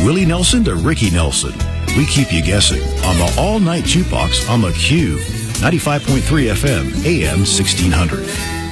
Willie Nelson to Ricky Nelson. We keep you guessing on the all-night jukebox on the Q, 95.3 FM, AM 1600.